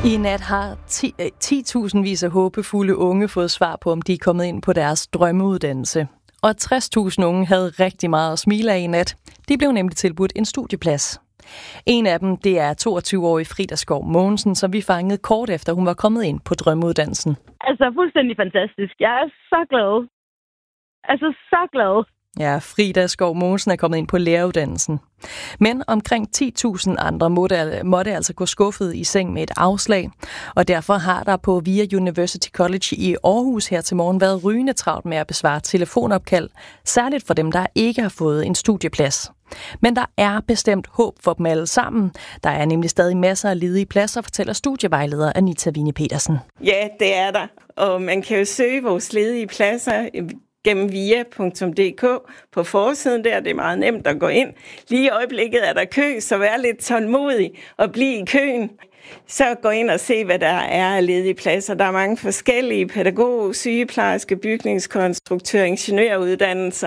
I nat har 10.000 vis af håbefulde unge fået svar på, om de er kommet ind på deres drømmeuddannelse. Og 60.000 unge havde rigtig meget at smile af i nat. De blev nemlig tilbudt en studieplads. En af dem, det er 22-årige Frida Skov Mogensen, som vi fangede kort efter, hun var kommet ind på drømmeuddannelsen. Altså, fuldstændig fantastisk. Jeg er så glad. Altså, så glad. Ja, Frida Skov Mogensen er kommet ind på læreruddannelsen. Men omkring 10.000 andre måtte altså gå skuffet i seng med et afslag. Og derfor har der på VIA University College i Aarhus her til morgen været rygende travlt med at besvare telefonopkald, særligt for dem, der ikke har fået en studieplads. Men der er bestemt håb for dem alle sammen. Der er nemlig stadig masser af ledige pladser, fortæller studievejleder Anita Wine Petersen. Ja, det er der. Og man kan jo søge vores ledige pladser gennem via.dk på forsiden der. Det er meget nemt at gå ind. Lige i øjeblikket er der kø, så vær lidt tålmodig og bliv i køen. Så gå ind og se, hvad der er af ledige pladser. Der er mange forskellige pædagog, sygeplejerske, bygningskonstruktør, ingeniøruddannelser.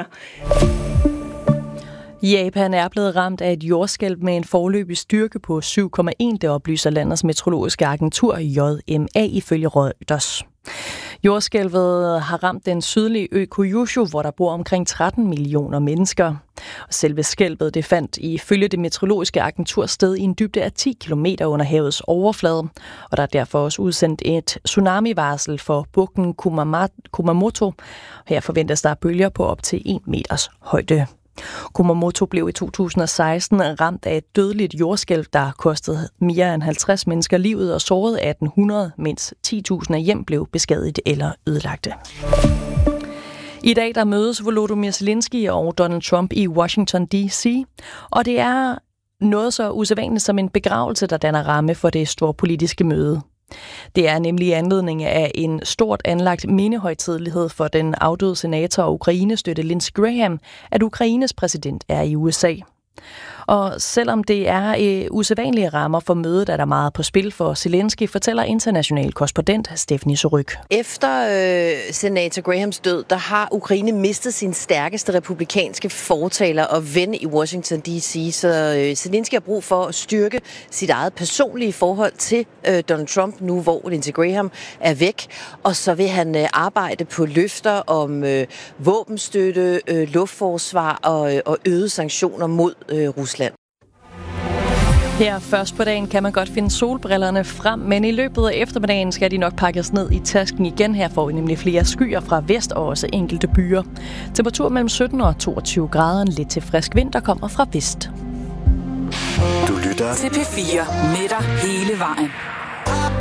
Japan er blevet ramt af et jordskælv med en foreløbig styrke på 7,1, det oplyser landets meteorologiske agentur JMA ifølge Reuters. Jordskælvet har ramt den sydlige ø Kyushu, hvor der bor omkring 13 millioner mennesker. Og selve skælvet det fandt ifølge det meteorologiske agentur sted i en dybde af 10 km under havets overflade. Og der er derfor også udsendt et tsunami-varsel for bugten Kumamoto. Her forventes der bølger på op til 1 meters højde. Kumamoto blev i 2016 ramt af et dødeligt jordskælv, der kostede mere end 50 mennesker livet og sårede 1800, mens 10.000 af hjem blev beskadiget eller ødelagte. I dag der mødes Volodymyr Zelensky og Donald Trump i Washington D.C., og det er noget så usædvanligt som en begravelse, der danner ramme for det store politiske møde. Det er nemlig anledning af en stort anlagt mindehøjtidelighed for den afdøde senator og Ukraine-støtte Lindsey Graham, at Ukraines præsident er i USA. Og selvom det er usædvanlige rammer for mødet, er der meget på spil for Zelensky, fortæller international korrespondent Stephanie Suryk. Efter senator Grahams død, der har Ukraine mistet sin stærkeste republikanske fortaler og ven i Washington D.C., så Zelensky har brug for at styrke sit eget personlige forhold til Donald Trump, nu hvor Lindsey Graham er væk. Og så vil han arbejde på løfter om våbenstøtte, luftforsvar og øgede sanktioner mod Rusland. Her først på dagen kan man godt finde solbrillerne frem, men i løbet af eftermiddagen skal de nok pakkes ned i tasken igen. Her får vi nemlig flere skyer fra vest og også enkelte byer. Temperatur mellem 17 og 22 grader, lidt til frisk vind, der kommer fra vest. Du lytter til P4 med dig hele vejen.